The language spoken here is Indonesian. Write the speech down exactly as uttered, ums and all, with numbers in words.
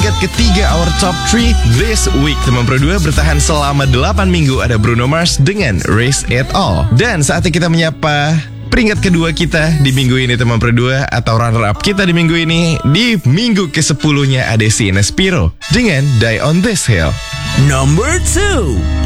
peringkat ketiga our top three this week. Teman Pro dua bertahan selama delapan minggu, ada Bruno Mars dengan Raise It All. Dan saatnya kita menyapa peringkat kedua kita di minggu ini, teman Pro dua, atau runner up kita di minggu ini. Di minggu kesepuluhnya ada si Nespiro dengan Die on This Hill. Number two.